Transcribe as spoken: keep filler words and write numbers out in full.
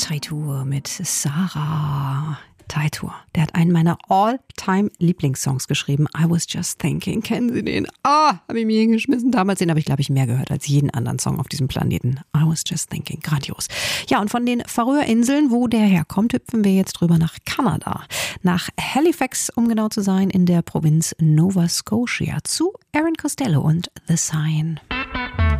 Teitur mit Sarah. Teitur, der hat einen meiner All-Time-Lieblingssongs geschrieben. I was just thinking. Kennen Sie den? Ah, habe ich mir hingeschmissen. Damals den habe ich, glaube ich, mehr gehört als jeden anderen Song auf diesem Planeten. I was just thinking. Grandios. Ja, und von den Färöerinseln, wo der herkommt, hüpfen wir jetzt drüber nach Kanada. Nach Halifax, um genau zu sein, in der Provinz Nova Scotia. Zu Aaron Costello und The Sign.